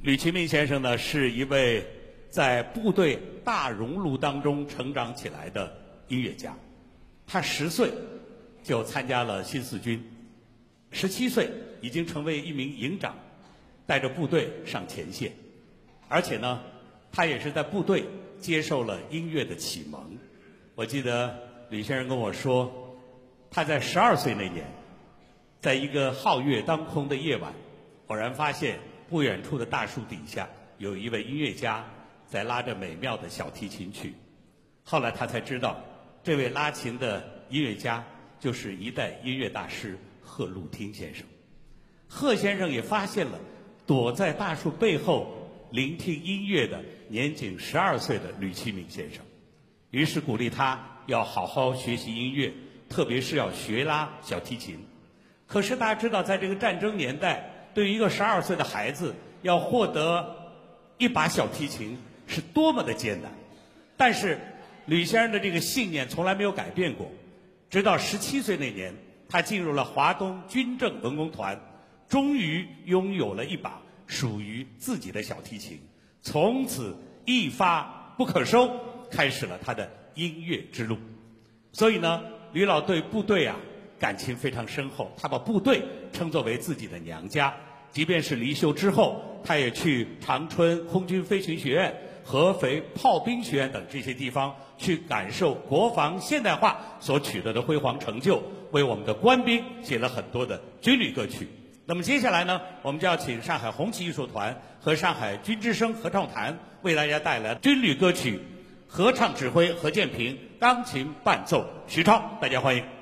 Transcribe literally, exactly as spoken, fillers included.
吕其明先生呢，是一位在部队大熔炉当中成长起来的音乐家。他十岁就参加了新四军，十七岁已经成为一名营长，带着部队上前线。而且呢，他也是在部队接受了音乐的启蒙。我记得吕先生跟我说，他在十二岁那年，在一个皓月当空的夜晚，偶然发现不远处的大树底下有一位音乐家在拉着美妙的小提琴曲。后来他才知道，这位拉琴的音乐家就是一代音乐大师贺陆汀先生。贺先生也发现了躲在大树背后聆听音乐的年仅十二岁的吕其明先生，于是鼓励他要好好学习音乐，特别是要学拉小提琴。可是大家知道，在这个战争年代，对于一个十二岁的孩子要获得一把小提琴是多么的艰难。但是吕先生的这个信念从来没有改变过，直到十七岁那年，他进入了华东军政文工团，终于拥有了一把属于自己的小提琴，从此一发不可收，开始了他的音乐之路。所以呢，吕老对部队啊感情非常深厚，他把部队称作为自己的娘家。即便是离休之后，他也去长春空军飞行学院、合肥炮兵学院等这些地方去感受国防现代化所取得的辉煌成就，为我们的官兵写了很多的军旅歌曲。那么接下来呢，我们就要请上海红旗艺术团和上海军之声合唱团为大家带来军旅歌曲，合唱指挥何建平，钢琴伴奏徐超，大家欢迎。